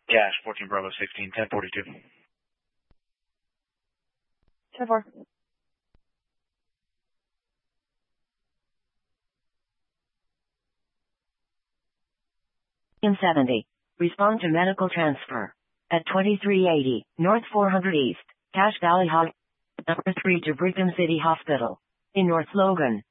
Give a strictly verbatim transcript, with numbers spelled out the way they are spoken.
Cash, fourteen Bravo sixteen, ten forty-two. ten four. In seventy. Respond to medical transfer. At twenty-three eighty, North four hundred East, Cache Valley Hog, number three to Brigham City Hospital. In North Logan.